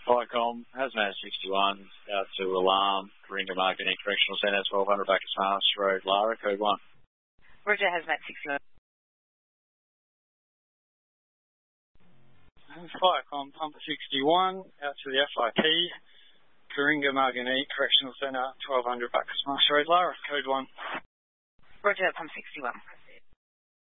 Vicom, Hazmat 61, out to Alarm, Coringa Margate Correctional Centre, 1200 Bacchus Marsh Road, Lara, code 1. Roger, Hazmat 61. Vicom, Pumper 61, out to the FIP, Coringa Margate Correctional Centre, 1200 Bacchus Marsh Road, Lara, code 1. Roger, Pump 61.